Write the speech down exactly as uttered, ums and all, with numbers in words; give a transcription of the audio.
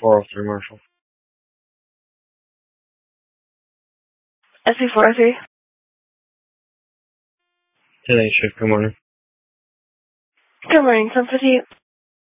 four oh three, Marshall. S C four oh three. Today shift, good morning. Good morning, Company.